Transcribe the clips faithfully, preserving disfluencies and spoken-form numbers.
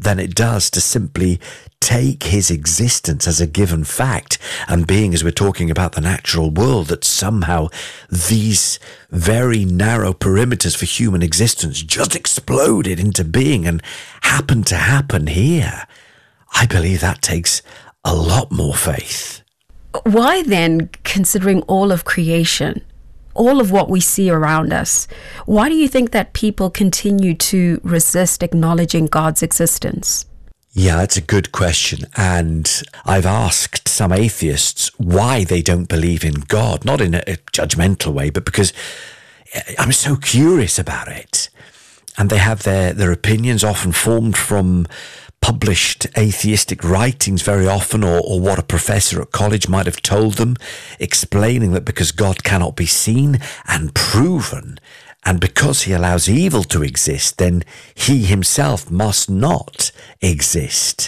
than it does to simply take his existence as a given fact, and being, as we're talking about the natural world, that somehow these very narrow perimeters for human existence just exploded into being and happened to happen here. I believe that takes a lot more faith. Why then, considering all of creation, all of what we see around us, why do you think that people continue to resist acknowledging God's existence? Yeah, that's a good question. And I've asked some atheists why they don't believe in God, not in a judgmental way, but because I'm so curious about it. And they have their, their opinions often formed from published atheistic writings very often, or, or what a professor at college might have told them, explaining that because God cannot be seen and proven, and because he allows evil to exist, then he himself must not exist.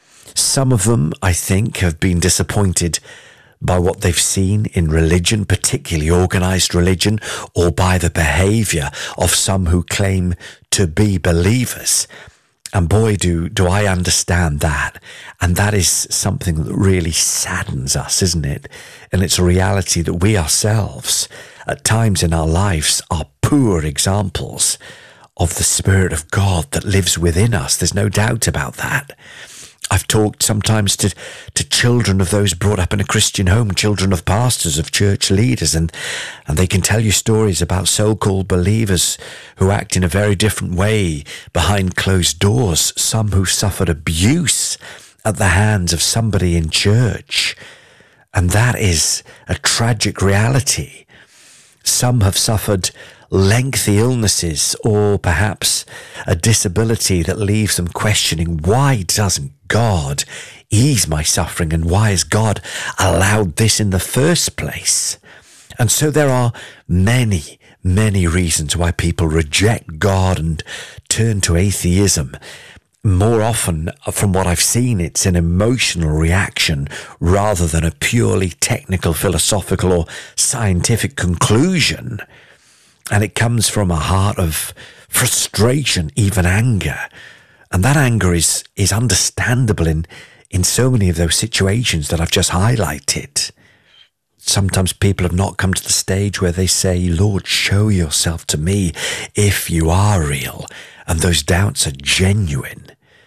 Some of them, I think, have been disappointed by what they've seen in religion, particularly organized religion, or by the behavior of some who claim to be believers. And boy, do, do I understand that. And that is something that really saddens us, isn't it? And it's a reality that we ourselves, at times in our lives, are poor examples of the Spirit of God that lives within us. There's no doubt about that. I've talked sometimes to, to children of those brought up in a Christian home, children of pastors, of church leaders, and, and they can tell you stories about so-called believers who act in a very different way behind closed doors, some who suffered abuse at the hands of somebody in church. And that is a tragic reality. Some have suffered lengthy illnesses, or perhaps a disability that leaves them questioning, why doesn't God ease my suffering, and why has God allowed this in the first place? And so there are many, many reasons why people reject God and turn to atheism. More often, from what I've seen, it's an emotional reaction rather than a purely technical, philosophical, or scientific conclusion. And it comes from a heart of frustration, even anger. And that anger is, is understandable in, in so many of those situations that I've just highlighted. Sometimes people have not come to the stage where they say, Lord, show yourself to me if you are real. And those doubts are genuine.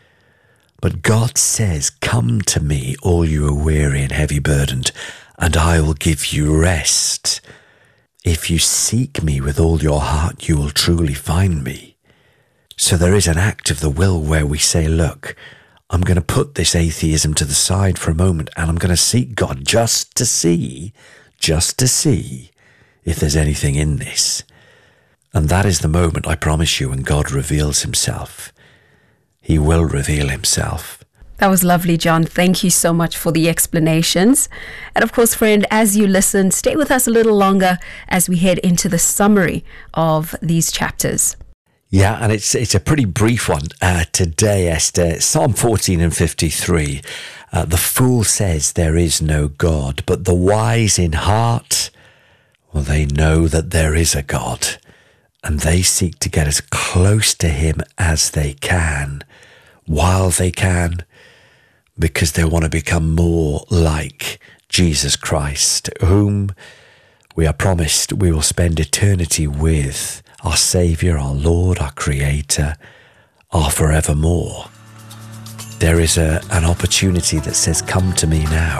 But God says, come to me, all you are weary and heavy burdened, and I will give you rest. If you seek me with all your heart, you will truly find me. So there is an act of the will where we say, look, I'm going to put this atheism to the side for a moment, and I'm going to seek God just to see, just to see if there's anything in this. And that is the moment, I promise you, when God reveals himself. He will reveal himself. That was lovely, John. Thank you so much for the explanations. And of course, friend, as you listen, stay with us a little longer as we head into the summary of these chapters. Yeah, and it's it's a pretty brief one uh, today, Esther. Psalm fourteen and fifty-three. Uh, the fool says there is no God, but the wise in heart, well, they know that there is a God, and they seek to get as close to him as they can, while they can, because they want to become more like Jesus Christ, whom we are promised we will spend eternity with, our Saviour, our Lord, our Creator, our forevermore. There is a, an opportunity that says, come to me now.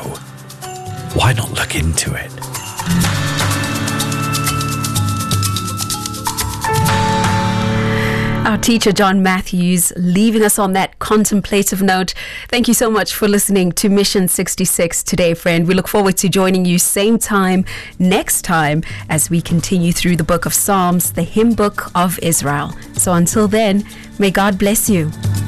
Why not look into it? Our teacher, John Matthews, leaving us on that contemplative note. Thank you so much for listening to Mission sixty-six today, friend. We look forward to joining you same time next time as we continue through the book of Psalms, the hymn book of Israel. So until then, may God bless you.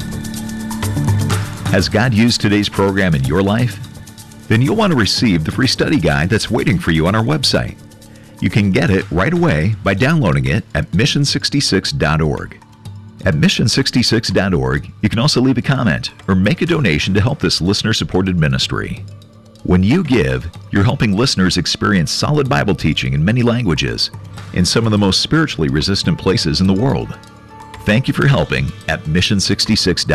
Has God used today's program in your life? Then you'll want to receive the free study guide that's waiting for you on our website. You can get it right away by downloading it at mission sixty-six dot org. At mission sixty-six dot org, you can also leave a comment or make a donation to help this listener-supported ministry. When you give, you're helping listeners experience solid Bible teaching in many languages in some of the most spiritually resistant places in the world. Thank you for helping at mission sixty-six dot org.